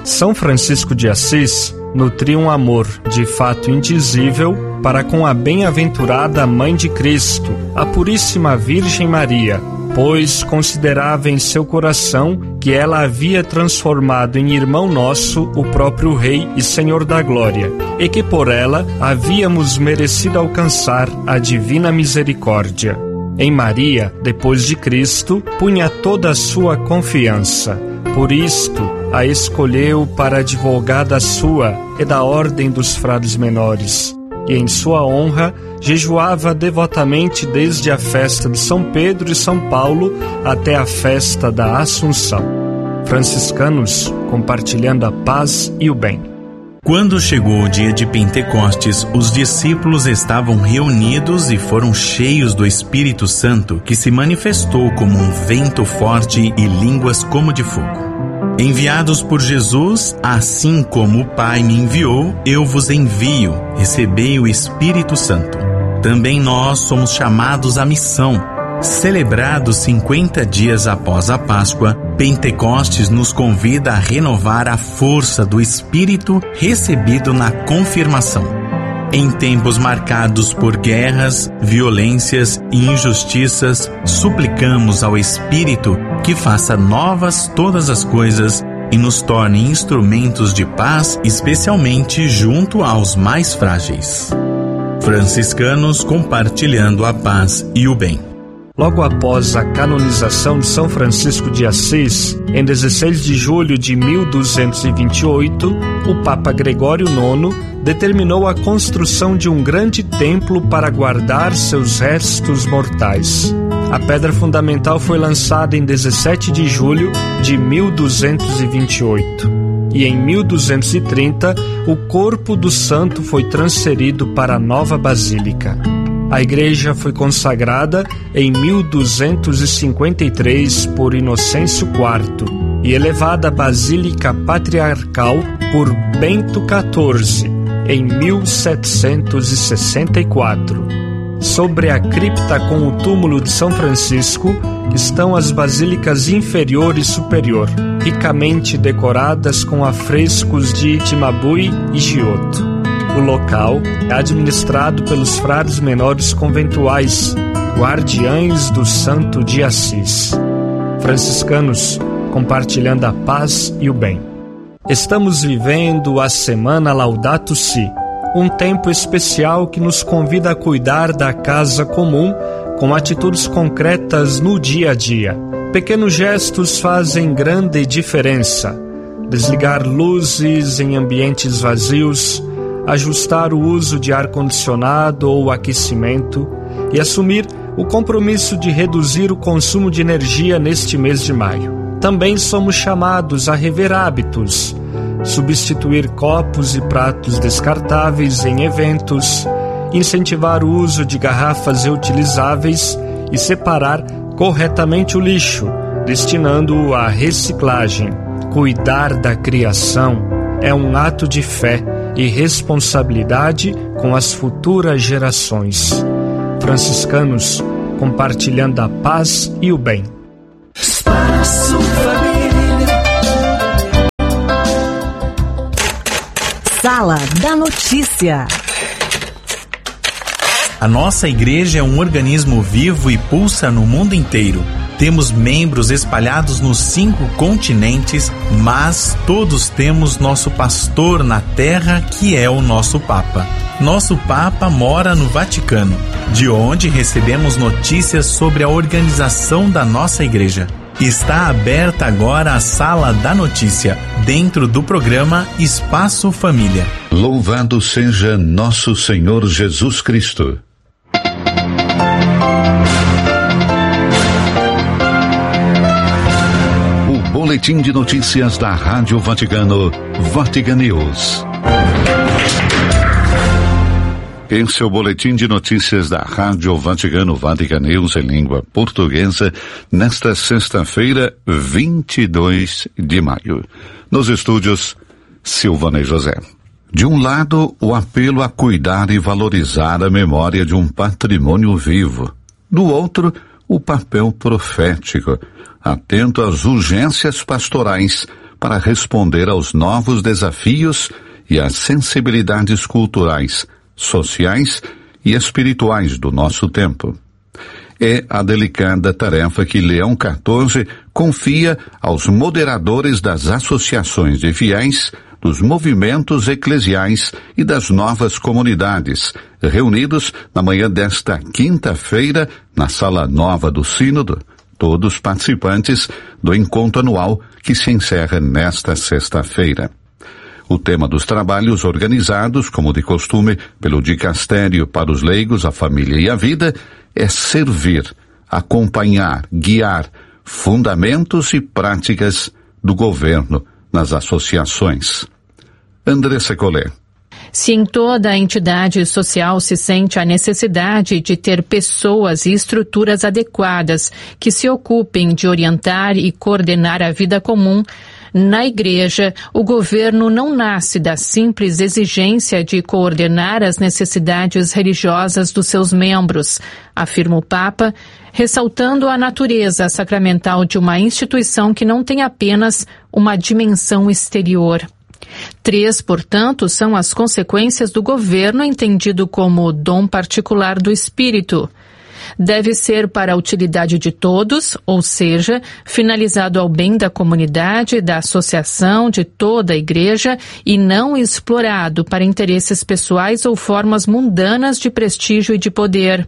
São Francisco de Assis nutria um amor de fato indizível para com a bem-aventurada Mãe de Cristo, a Puríssima Virgem Maria, pois considerava em seu coração que ela havia transformado em irmão nosso o próprio Rei e Senhor da Glória, e que por ela havíamos merecido alcançar a divina misericórdia. Em Maria, depois de Cristo, punha toda a sua confiança. Por isto, a escolheu para advogada sua e da ordem dos frades menores, e em sua honra jejuava devotamente desde a festa de São Pedro e São Paulo até a festa da Assunção. Franciscanos compartilhando a paz e o bem. Quando chegou o dia de Pentecostes, os discípulos estavam reunidos e foram cheios do Espírito Santo, que se manifestou como um vento forte e línguas como de fogo. Enviados por Jesus, assim como o Pai me enviou, eu vos envio. Recebei o Espírito Santo. Também nós somos chamados à missão. Celebrados 50 dias após a Páscoa, Pentecostes nos convida a renovar a força do Espírito recebido na confirmação. Em tempos marcados por guerras, violências e injustiças, suplicamos ao Espírito que faça novas todas as coisas e nos torne instrumentos de paz, especialmente junto aos mais frágeis. Franciscanos compartilhando a paz e o bem. Logo após a canonização de São Francisco de Assis, em 16 de julho de 1228, o Papa Gregório IX determinou a construção de um grande templo para guardar seus restos mortais. A pedra fundamental foi lançada em 17 de julho de 1228. E em 1230, o corpo do santo foi transferido para a nova basílica. A igreja foi consagrada em 1253 por Inocêncio IV e elevada à Basílica Patriarcal por Bento XIV em 1764. Sobre a cripta com o túmulo de São Francisco estão as basílicas inferior e superior, ricamente decoradas com afrescos de Timabui e Giotto. O local é administrado pelos frades menores conventuais, guardiães do Santo de Assis. Franciscanos compartilhando a paz e o bem. Estamos vivendo a Semana Laudato Si, um tempo especial que nos convida a cuidar da casa comum com atitudes concretas no dia a dia. Pequenos gestos fazem grande diferença. Desligar luzes em ambientes vazios, ajustar o uso de ar-condicionado ou aquecimento e assumir o compromisso de reduzir o consumo de energia neste mês de maio. Também somos chamados a rever hábitos, substituir copos e pratos descartáveis em eventos, incentivar o uso de garrafas reutilizáveis e separar corretamente o lixo, destinando-o à reciclagem. Cuidar da criação é um ato de fé e responsabilidade com as futuras gerações. Franciscanos compartilhando a paz e o bem. Espaço Família. Sala da Notícia. A nossa igreja é um organismo vivo e pulsa no mundo inteiro. Temos membros espalhados nos 5 continentes, mas todos temos nosso pastor na terra, que é o nosso Papa. Nosso Papa mora no Vaticano, de onde recebemos notícias sobre a organização da nossa igreja. Está aberta agora a Sala da Notícia, dentro do programa Espaço Família. Louvado seja nosso Senhor Jesus Cristo. Boletim de notícias da Rádio Vaticano, Vatican News. Esse é o boletim de notícias da Rádio Vaticano, Vatican News em língua portuguesa, nesta sexta-feira, 22 de maio. Nos estúdios, Silvana e José. De um lado, o apelo a cuidar e valorizar a memória de um patrimônio vivo. Do outro, o papel profético, atento às urgências pastorais para responder aos novos desafios e às sensibilidades culturais, sociais e espirituais do nosso tempo. É a delicada tarefa que Leão XIV confia aos moderadores das associações de fiéis, dos movimentos eclesiais e das novas comunidades, reunidos na manhã desta quinta-feira na Sala Nova do Sínodo, todos participantes do encontro anual que se encerra nesta sexta-feira. O tema dos trabalhos organizados, como de costume, pelo Dicastério para os Leigos, a Família e a Vida, é servir, acompanhar, guiar fundamentos e práticas do governo nas associações. Andressa Collet. Se em toda a entidade social se sente a necessidade de ter pessoas e estruturas adequadas que se ocupem de orientar e coordenar a vida comum, na Igreja, o governo não nasce da simples exigência de coordenar as necessidades religiosas dos seus membros, afirma o Papa, ressaltando a natureza sacramental de uma instituição que não tem apenas uma dimensão exterior. 3, portanto, são as consequências do governo entendido como dom particular do Espírito. Deve ser para a utilidade de todos, ou seja, finalizado ao bem da comunidade, da associação, de toda a Igreja e não explorado para interesses pessoais ou formas mundanas de prestígio e de poder.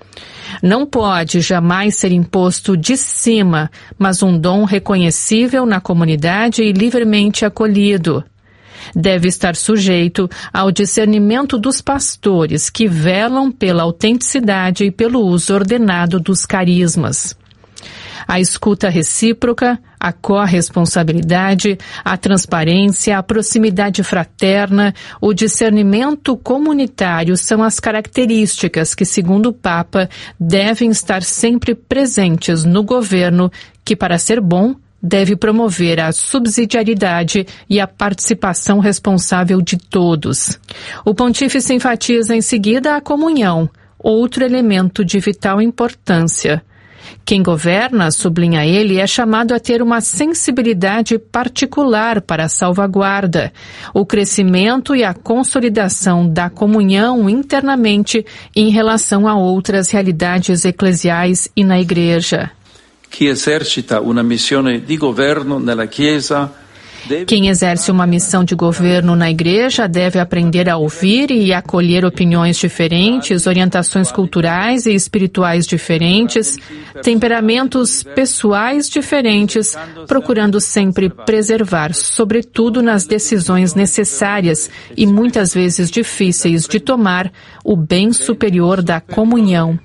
Não pode jamais ser imposto de cima, mas um dom reconhecível na comunidade e livremente acolhido. Deve estar sujeito ao discernimento dos pastores que velam pela autenticidade e pelo uso ordenado dos carismas. A escuta recíproca, a corresponsabilidade, a transparência, a proximidade fraterna, o discernimento comunitário são as características que, segundo o Papa, devem estar sempre presentes no governo, que, para ser bom, deve promover a subsidiariedade e a participação responsável de todos. O pontífice enfatiza em seguida a comunhão, outro elemento de vital importância. Quem governa, sublinha ele, é chamado a ter uma sensibilidade particular para a salvaguarda, o crescimento e a consolidação da comunhão internamente em relação a outras realidades eclesiais e na Igreja. Chi esercita una missione di governo nella Chiesa. Quem exerce uma missão de governo na Igreja deve aprender a ouvir e acolher opiniões diferentes, orientações culturais e espirituais diferentes, temperamentos pessoais diferentes, procurando sempre preservar, sobretudo nas decisões necessárias e muitas vezes difíceis de tomar, o bem superior da comunhão.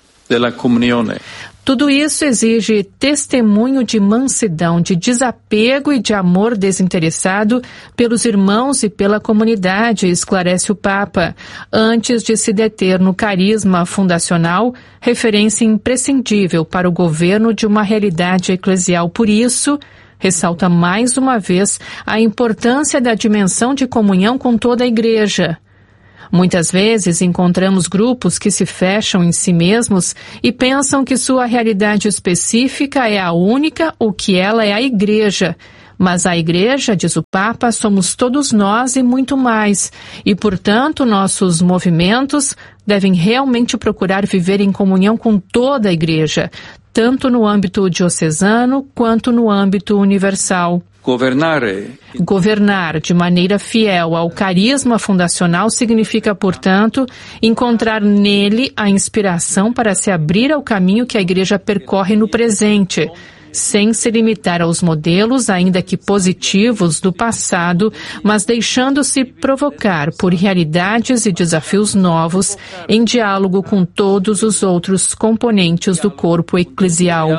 Tudo isso exige testemunho de mansidão, de desapego e de amor desinteressado pelos irmãos e pela comunidade, esclarece o Papa, antes de se deter no carisma fundacional, referência imprescindível para o governo de uma realidade eclesial. Por isso, ressalta mais uma vez a importância da dimensão de comunhão com toda a Igreja. Muitas vezes encontramos grupos que se fecham em si mesmos e pensam que sua realidade específica é a única ou que ela é a Igreja. Mas a Igreja, diz o Papa, somos todos nós e muito mais. E, portanto, nossos movimentos devem realmente procurar viver em comunhão com toda a Igreja, tanto no âmbito diocesano quanto no âmbito universal. Governar de maneira fiel ao carisma fundacional significa, portanto, encontrar nele a inspiração para se abrir ao caminho que a Igreja percorre no presente, sem se limitar aos modelos, ainda que positivos, do passado, mas deixando-se provocar por realidades e desafios novos, em diálogo com todos os outros componentes do corpo eclesial.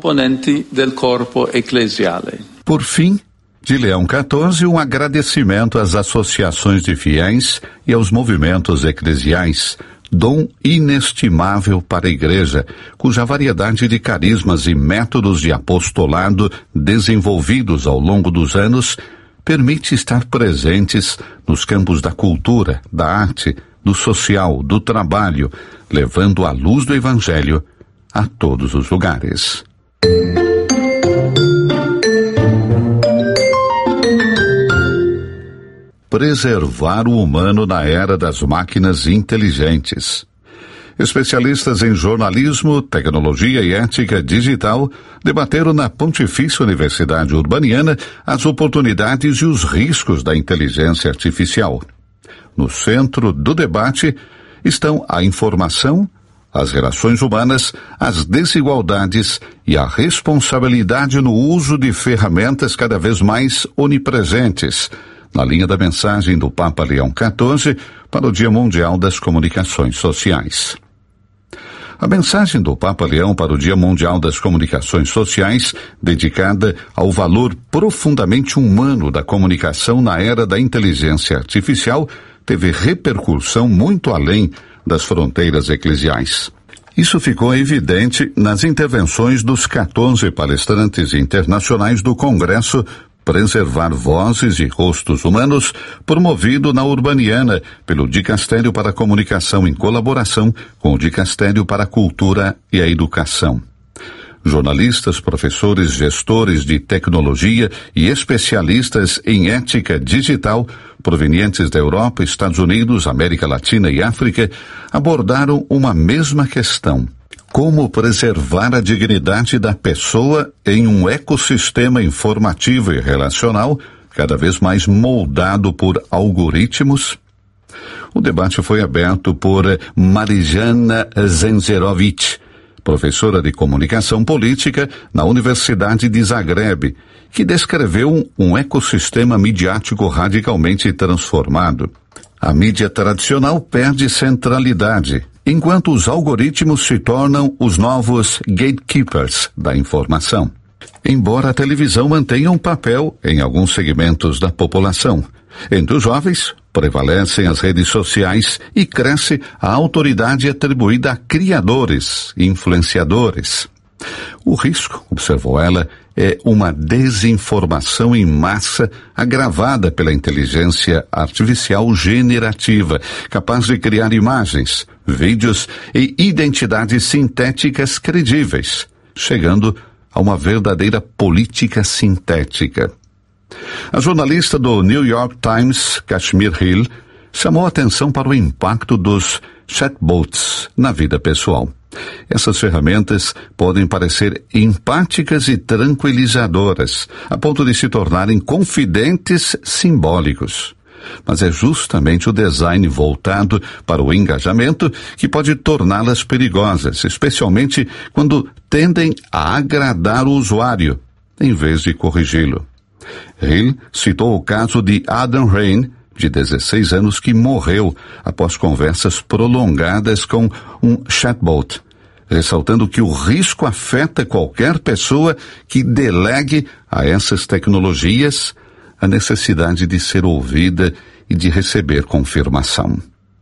Por fim, de Leão XIV, um agradecimento às associações de fiéis e aos movimentos eclesiais, dom inestimável para a Igreja, cuja variedade de carismas e métodos de apostolado desenvolvidos ao longo dos anos permite estar presentes nos campos da cultura, da arte, do social, do trabalho, levando a luz do Evangelho a todos os lugares. preservar o humano na era das máquinas inteligentes. Especialistas em jornalismo, tecnologia e ética digital debateram na Pontifícia Universidade Urbaniana as oportunidades e os riscos da inteligência artificial. No centro do debate estão a informação, as relações humanas, as desigualdades e a responsabilidade no uso de ferramentas cada vez mais onipresentes, na linha da mensagem do Papa Leão XIV para o Dia Mundial das Comunicações Sociais. A mensagem do Papa Leão para o Dia Mundial das Comunicações Sociais, dedicada ao valor profundamente humano da comunicação na era da inteligência artificial, teve repercussão muito além das fronteiras eclesiais. Isso ficou evidente nas intervenções dos 14 palestrantes internacionais do Congresso Preservar Vozes e Rostos Humanos, promovido na Urbaniana pelo Dicastério para a Comunicação em colaboração com o Dicastério para a Cultura e a Educação. Jornalistas, professores, gestores de tecnologia e especialistas em ética digital, provenientes da Europa, Estados Unidos, América Latina e África, abordaram uma mesma questão: como preservar a dignidade da pessoa em um ecossistema informativo e relacional cada vez mais moldado por algoritmos? O debate foi aberto por Marijana Zenzerovic, professora de comunicação política na Universidade de Zagreb, que descreveu um ecossistema midiático radicalmente transformado. A mídia tradicional perde centralidade, enquanto os algoritmos se tornam os novos gatekeepers da informação. Embora a televisão mantenha um papel em alguns segmentos da população, entre os jovens prevalecem as redes sociais e cresce a autoridade atribuída a criadores, influenciadores. O risco, observou ela, é uma desinformação em massa agravada pela inteligência artificial generativa, capaz de criar imagens, vídeos e identidades sintéticas credíveis, chegando a uma verdadeira política sintética. A jornalista do New York Times, Kashmir Hill, chamou atenção para o impacto dos chatbots na vida pessoal. Essas ferramentas podem parecer empáticas e tranquilizadoras, a ponto de se tornarem confidentes simbólicos. Mas é justamente o design voltado para o engajamento que pode torná-las perigosas, especialmente quando tendem a agradar o usuário, em vez de corrigi-lo. Hill citou o caso de Adam Rain, de 16 anos, que morreu após conversas prolongadas com um chatbot, ressaltando que o risco afeta qualquer pessoa que delegue a essas tecnologias a necessidade de ser ouvida e de receber confirmação.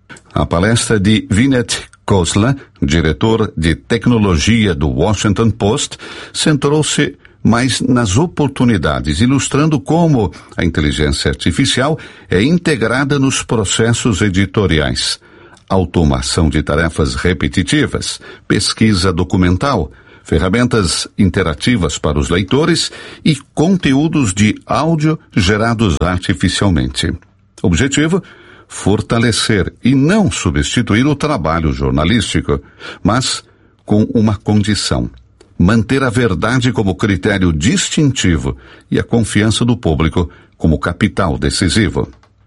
A palestra de Vinod Khosla, diretor de tecnologia do Washington Post, centrou-se mais nas oportunidades, ilustrando como a inteligência artificial é integrada nos processos editoriais, automação de tarefas repetitivas, pesquisa documental, ferramentas interativas para os leitores e conteúdos de áudio gerados artificialmente. Objetivo: fortalecer e não substituir o trabalho jornalístico, mas com uma condição: manter a verdade como critério distintivo e a confiança do público como capital decisivo.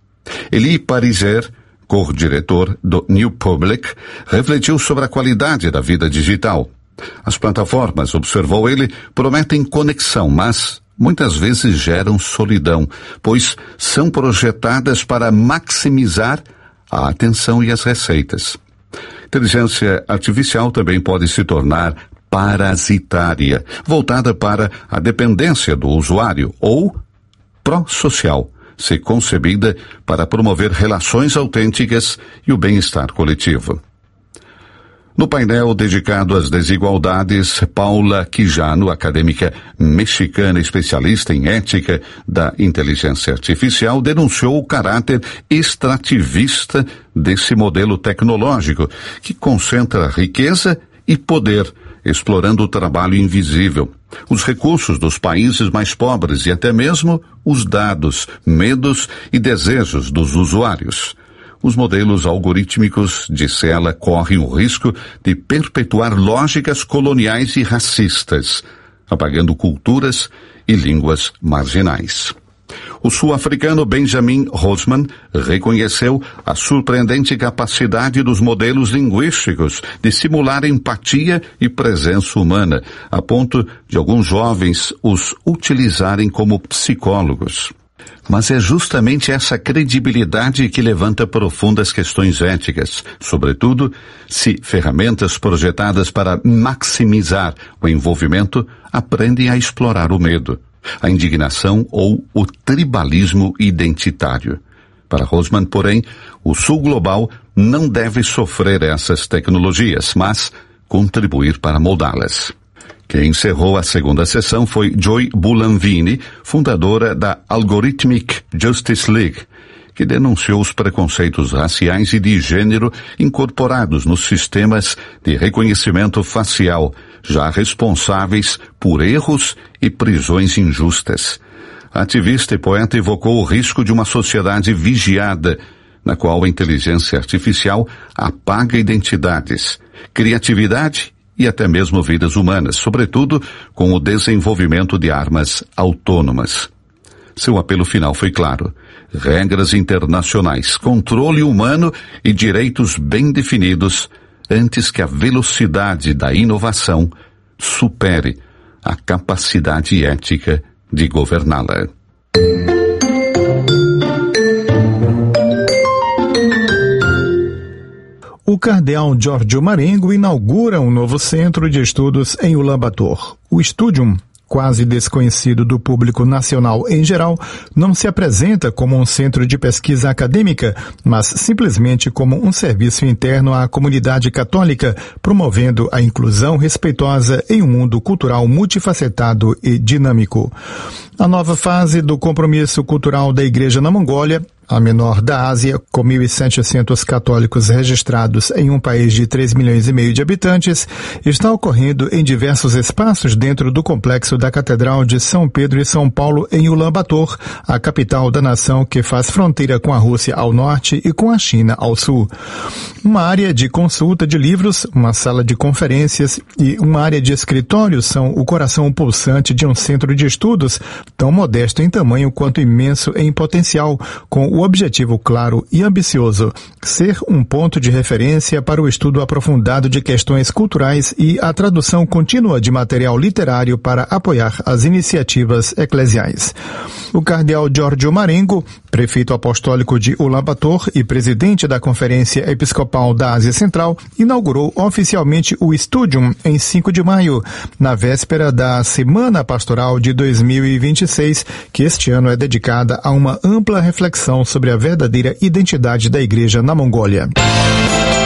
Elie Pariser, co-diretor do New Public, refletiu sobre a qualidade da vida digital. As plataformas, observou ele, prometem conexão, mas muitas vezes geram solidão, pois são projetadas para maximizar a atenção e as receitas. Inteligência artificial também pode se tornar parasitária, voltada para a dependência do usuário, ou pró-social, se concebida para promover relações autênticas e o bem-estar coletivo. No painel dedicado às desigualdades, Paula Quijano, acadêmica mexicana especialista em ética da inteligência artificial, denunciou o caráter extrativista desse modelo tecnológico, que concentra riqueza e poder, explorando o trabalho invisível. os recursos dos países mais pobres e até mesmo os dados, medos e desejos dos usuários. Os modelos algorítmicos, disse ela, correm o risco de perpetuar lógicas coloniais e racistas, apagando culturas e línguas marginais. O sul-africano Benjamin Rosman reconheceu a surpreendente capacidade dos modelos linguísticos de simular empatia e presença humana, a ponto de alguns jovens os utilizarem como psicólogos. Mas é justamente essa credibilidade que levanta profundas questões éticas, sobretudo se ferramentas projetadas para maximizar o envolvimento aprendem a explorar o medo, a indignação ou o tribalismo identitário. Para Rosman, porém, o Sul Global não deve sofrer essas tecnologias, mas contribuir para moldá-las. Quem encerrou a segunda sessão foi Joy Bulanvini, fundadora da Algorithmic Justice League, que denunciou os preconceitos raciais e de gênero incorporados nos sistemas de reconhecimento facial, já responsáveis por erros e prisões injustas. A ativista e poeta evocou o risco de uma sociedade vigiada, na qual a inteligência artificial apaga identidades, criatividade e até mesmo vidas humanas, sobretudo com o desenvolvimento de armas autônomas. Seu apelo final foi claro: regras internacionais, controle humano e direitos bem definidos antes que a velocidade da inovação supere a capacidade ética de governá-la. O cardeal Giorgio Marengo inaugura um novo centro de estudos em Ulaanbaatar. O Studium, quase desconhecido do público nacional em geral, não se apresenta como um centro de pesquisa acadêmica, mas simplesmente como um serviço interno à comunidade católica, promovendo a inclusão respeitosa em um mundo cultural multifacetado e dinâmico. A nova fase do compromisso cultural da Igreja na Mongólia, a menor da Ásia, com 1.700 católicos registrados em um país de 3,5 milhões de habitantes, está ocorrendo em diversos espaços dentro do complexo da Catedral de São Pedro e São Paulo em Ulaanbaatar, a capital da nação que faz fronteira com a Rússia ao norte e com a China ao sul. Uma área de consulta de livros, uma sala de conferências e uma área de escritório são o coração pulsante de um centro de estudos, tão modesto em tamanho quanto imenso em potencial, com o objetivo claro e ambicioso: ser um ponto de referência para o estudo aprofundado de questões culturais e a tradução contínua de material literário para apoiar as iniciativas eclesiais. O cardeal Giorgio Marengo, prefeito apostólico de Ulaanbaatar e presidente da Conferência Episcopal da Ásia Central, inaugurou oficialmente o Studium em 5 de maio, na véspera da Semana Pastoral de 2026, que este ano é dedicada a uma ampla reflexão sobre a verdadeira identidade da Igreja na Mongólia.